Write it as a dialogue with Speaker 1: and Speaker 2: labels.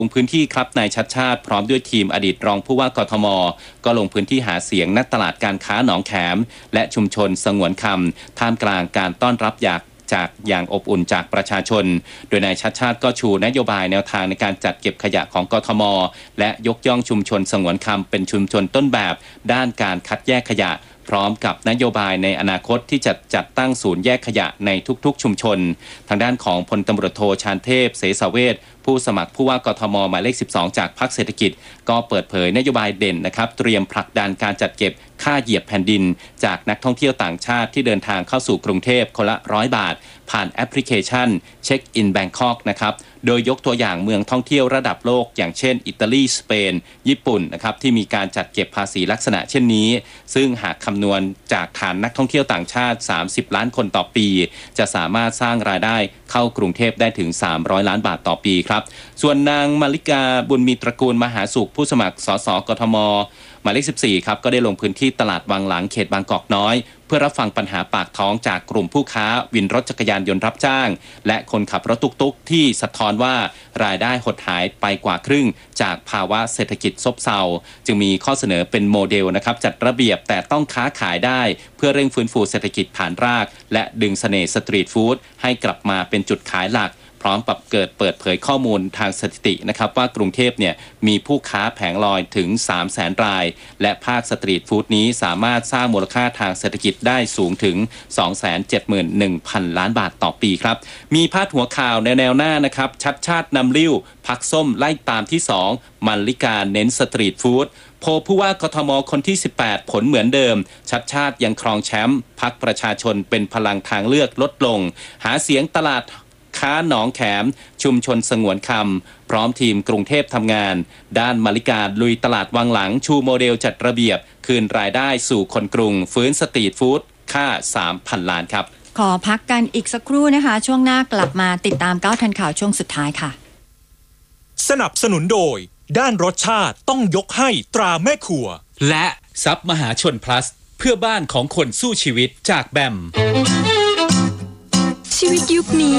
Speaker 1: ลงพื้นที่ครับนายชัดชาติพร้อมด้วยทีมอดีตรองผู้ว่ากทมก็ลงพื้นที่หาเสียงณตลาดการค้าหนองแขมและชุมชนสงวนคำท่ามกลางการต้อนรับอย่างอบอุ่นจากประชาชนโดยนายชัดชาติก็ชูนโยบายแนวทางในการจัดเก็บขยะของกทมและยกย่องชุมชนสงวนคำเป็นชุมชนต้นแบบด้านการคัดแยกขยะพร้อมกับนโยบายในอนาคตที่จะจัดตั้งศูนย์แยกขยะในทุกๆชุมชนทางด้านของพลตำรวจโทชาญเทพเสสเวชผู้สมัครผู้ว่ากทมหมายเลข 12 จากพรรคเศรษฐกิจก็เปิดเผยนโยบายเด่นนะครับเตรียมผลักดันการจัดเก็บค่าเหยียบแผ่นดินจากนักท่องเที่ยวต่างชาติที่เดินทางเข้าสู่กรุงเทพคนละ100 บาทผ่านแอปพลิเคชันเช็คอินแบงคอกนะครับโดยยกตัวอย่างเมืองท่องเที่ยวระดับโลกอย่างเช่นอิตาลีสเปนญี่ปุ่นนะครับที่มีการจัดเก็บภาษีลักษณะเช่นนี้ซึ่งหากคำนวณจากฐานนักท่องเที่ยวต่างชาติ30 ล้านคนต่อปีจะสามารถสร้างรายได้เข้ากรุงเทพได้ถึง300 ล้านบาทต่อปีครับส่วนนางมาริกาบุญมีตระกูลมหาสุขผู้สมัครสสกทมหมายเลข 14 ครับก็ได้ลงพื้นที่ตลาดวังหลังเขตบางกอกน้อยเพื่อรับฟังปัญหาปากท้องจากกลุ่มผู้ค้าวินรถจักรยานยนต์รับจ้างและคนขับรถตุ๊กๆที่สะท้อนว่ารายได้หดหายไปกว่าครึ่งจากภาวะเศรษฐกิจซบเซาจึงมีข้อเสนอเป็นโมเดลนะครับจัดระเบียบแต่ต้องค้าขายได้เพื่อเร่งฟื้นฟูเศรษฐกิจฐานรากและดึงเสน่ห์สตรีทฟู้ดให้กลับมาเป็นจุดขายหลักพร้อมกับเปิดเผยข้อมูลทางสถิตินะครับว่ากรุงเทพเนี่ยมีผู้ค้าแผงลอยถึง 300,000 รายและภาคสตรีทฟู้ดนี้สามารถสร้างมูลค่าทางเศรษฐกิจได้สูงถึง 271,000 ล้านบาทต่อปีครับมีพาดหัวข่าวในแนวหน้านะครับชัดชาตินำลิ้วพรรคส้มไล่ตามที่2มัลลิกาเน้นสตรีทฟู้ดโพลผู้ว่ากทมคนที่18ผลเหมือนเดิมชัดชาติยังครองแชมป์พรรคประชาชนเป็นพลังทางเลือกลดลงหาเสียงตลาดค้าหนองแขมชุมชนสงวนคำพร้อมทีมกรุงเทพทำงานด้านมาริกาลุยตลาดวังหลังชูโมเดลจัดระเบียบคืนรายได้สู่คนกรุงฟื้นสตรีทฟู้ดค่า 3,000 ล้านครับ
Speaker 2: ขอพักกันอีกสักครู่นะคะช่วงหน้ากลับมาติดตาม9ทันข่าวช่วงสุดท้ายค่ะ
Speaker 3: สนับสนุนโดยด้านรสชาติต้องยกให้ตราแม่ครัว
Speaker 1: และซับมหาชน plus เพื่อบ้านของคนสู้ชีวิตจากแบม
Speaker 4: ชีวิตยุคนี้